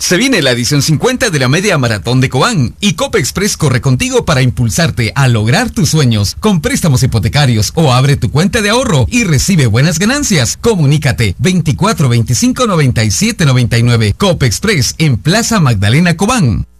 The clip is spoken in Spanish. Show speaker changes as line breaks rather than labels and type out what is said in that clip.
Se viene la edición 50 de la Media Maratón de Cobán y Copa Express corre contigo para impulsarte a lograr tus sueños con préstamos hipotecarios o abre tu cuenta de ahorro y recibe buenas ganancias. Comunícate 24 25 97 99. Copa Express en Plaza Magdalena Cobán.